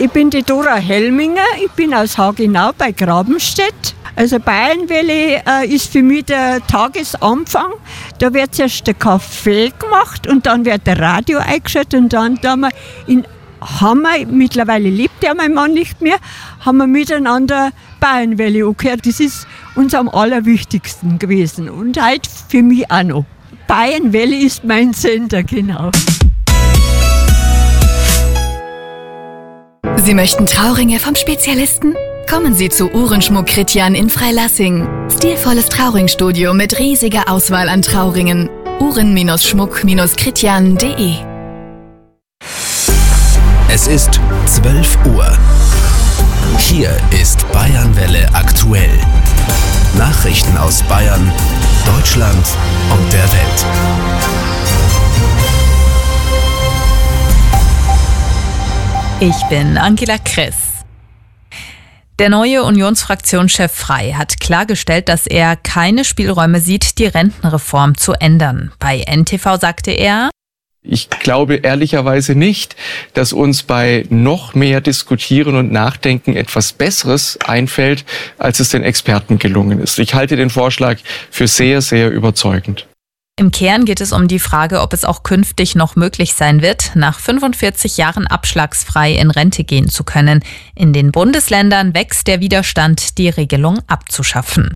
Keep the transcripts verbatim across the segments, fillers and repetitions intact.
Ich bin die Dora Helminger, ich bin aus Hagenau bei Grabenstedt. Also Bayernwelle äh, ist für mich der Tagesanfang. Da wird zuerst der Kaffee gemacht und dann wird der Radio eingeschaltet und dann da wir in haben wir, mittlerweile lebt ja mein Mann nicht mehr, haben wir miteinander Bayernwelle angehört. Das ist uns am allerwichtigsten gewesen und heute für mich auch noch. Bayernwelle ist mein Sender, genau. Sie möchten Trauringe vom Spezialisten? Kommen Sie zu Uhrenschmuck Kritjan in Freilassing. Stilvolles Trauringstudio mit riesiger Auswahl an Trauringen. uhren-schmuck kritjan punkt de. Es ist zwölf Uhr. Hier ist Bayernwelle aktuell. Nachrichten aus Bayern, Deutschland und der Welt. Ich bin Angela Kress. Der neue Unionsfraktionschef Frey hat klargestellt, dass er keine Spielräume sieht, die Rentenreform zu ändern. Bei N T V sagte er: Ich glaube ehrlicherweise nicht, dass uns bei noch mehr Diskutieren und Nachdenken etwas Besseres einfällt, als es den Experten gelungen ist. Ich halte den Vorschlag für sehr, sehr überzeugend. Im Kern geht es um die Frage, ob es auch künftig noch möglich sein wird, nach fünfundvierzig Jahren abschlagsfrei in Rente gehen zu können. In den Bundesländern wächst der Widerstand, die Regelung abzuschaffen.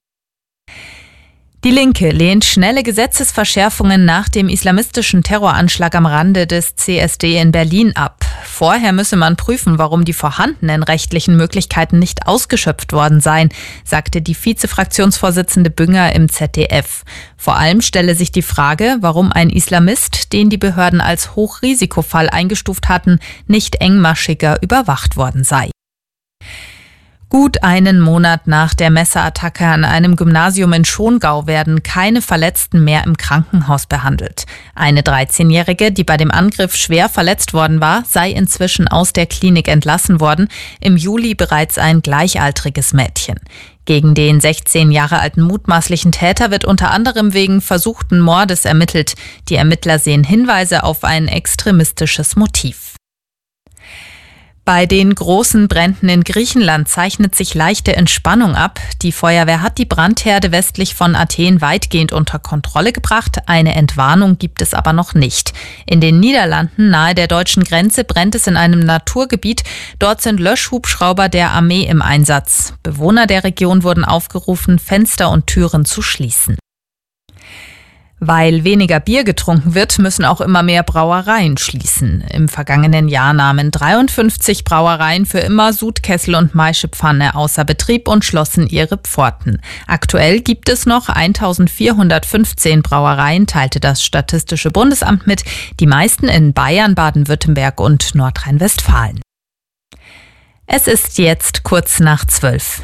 Die Linke lehnt schnelle Gesetzesverschärfungen nach dem islamistischen Terroranschlag am Rande des C S D in Berlin ab. Vorher müsse man prüfen, warum die vorhandenen rechtlichen Möglichkeiten nicht ausgeschöpft worden seien, sagte die Vizefraktionsvorsitzende Bünger im Z D F. Vor allem stelle sich die Frage, warum ein Islamist, den die Behörden als Hochrisikofall eingestuft hatten, nicht engmaschiger überwacht worden sei. Gut einen Monat nach der Messerattacke an einem Gymnasium in Schongau werden keine Verletzten mehr im Krankenhaus behandelt. Eine dreizehnjährige, die bei dem Angriff schwer verletzt worden war, sei inzwischen aus der Klinik entlassen worden. Im Juli bereits ein gleichaltriges Mädchen. Gegen den sechzehn Jahre alten mutmaßlichen Täter wird unter anderem wegen versuchten Mordes ermittelt. Die Ermittler sehen Hinweise auf ein extremistisches Motiv. Bei den großen Bränden in Griechenland zeichnet sich leichte Entspannung ab. Die Feuerwehr hat die Brandherde westlich von Athen weitgehend unter Kontrolle gebracht. Eine Entwarnung gibt es aber noch nicht. In den Niederlanden nahe der deutschen Grenze brennt es in einem Naturgebiet. Dort sind Löschhubschrauber der Armee im Einsatz. Bewohner der Region wurden aufgerufen, Fenster und Türen zu schließen. Weil weniger Bier getrunken wird, müssen auch immer mehr Brauereien schließen. Im vergangenen Jahr nahmen dreiundfünfzig Brauereien für immer Sudkessel und Maischepfanne außer Betrieb und schlossen ihre Pforten. Aktuell gibt es noch eintausendvierhundertfünfzehn Brauereien, teilte das Statistische Bundesamt mit, die meisten in Bayern, Baden-Württemberg und Nordrhein-Westfalen. Es ist jetzt kurz nach zwölf.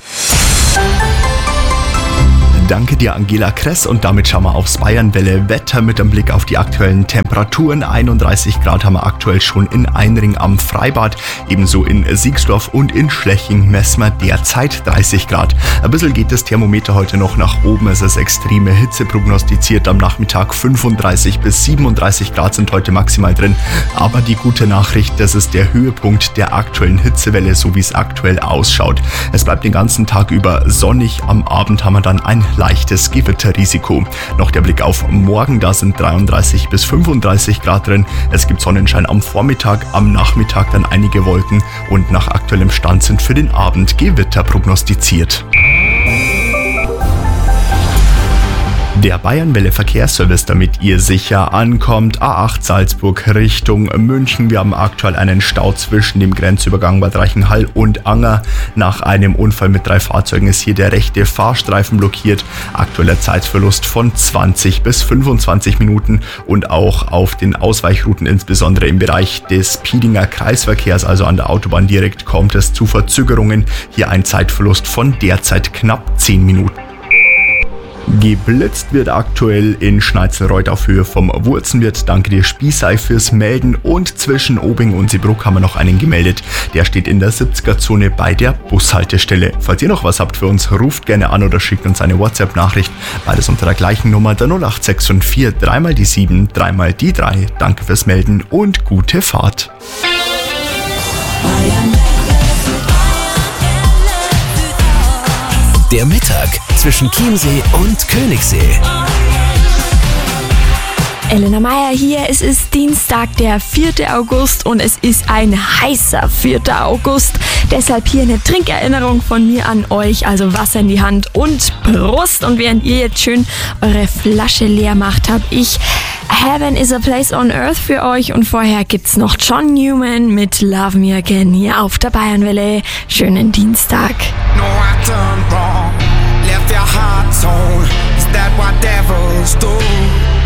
Danke dir, Angela Kress, und damit schauen wir aufs Bayernwelle Wetter mit einem Blick auf die aktuellen Temperaturen. einunddreißig Grad haben wir aktuell schon in Einring am Freibad, ebenso in Siegsdorf und in Schleching messen wir derzeit dreißig Grad. Ein bisschen geht das Thermometer heute noch nach oben, es ist extreme Hitze prognostiziert. Am Nachmittag fünfunddreißig bis siebenunddreißig Grad sind heute maximal drin, aber die gute Nachricht, das ist der Höhepunkt der aktuellen Hitzewelle, so wie es aktuell ausschaut. Es bleibt den ganzen Tag über sonnig, am Abend haben wir dann ein leichtes Gewitterrisiko. Noch der Blick auf morgen, da sind dreiunddreißig bis fünfunddreißig Grad drin. Es gibt Sonnenschein am Vormittag, am Nachmittag dann einige Wolken und nach aktuellem Stand sind für den Abend Gewitter prognostiziert. Der Bayernwelle Verkehrsservice, damit ihr sicher ankommt. A acht Salzburg Richtung München. Wir haben aktuell einen Stau zwischen dem Grenzübergang Bad Reichenhall und Anger. Nach einem Unfall mit drei Fahrzeugen ist hier der rechte Fahrstreifen blockiert. Aktueller Zeitverlust von zwanzig bis fünfundzwanzig Minuten und auch auf den Ausweichrouten, insbesondere im Bereich des Piedinger Kreisverkehrs, also an der Autobahn direkt, kommt es zu Verzögerungen. Hier ein Zeitverlust von derzeit knapp zehn Minuten. Geblitzt wird aktuell in Schneizelreuth auf Höhe vom Wurzenwirt. Danke dir, Spiesei, fürs Melden. Und zwischen Obing und Seebruck haben wir noch einen gemeldet. Der steht in der siebziger-Zone bei der Bushaltestelle. Falls ihr noch was habt für uns, ruft gerne an oder schickt uns eine WhatsApp-Nachricht. Beides unter der gleichen Nummer, der null acht sechs vier, dreimal die sieben, dreimal die drei. Danke fürs Melden und gute Fahrt. Bayern. Der Mittag zwischen Chiemsee und Königssee. Elena Meyer hier, es ist Dienstag, der vierte August und es ist ein heißer vierter August. Deshalb hier eine Trinkerinnerung von mir an euch, also Wasser in die Hand und Prost. Und während ihr jetzt schön eure Flasche leer macht, habe ich Heaven is a Place on Earth für euch und vorher gibt's noch John Newman mit Love Me Again hier auf der Bayernwelle. Schönen Dienstag. No, I turned wrong, left your heart torn. Is that what devils do?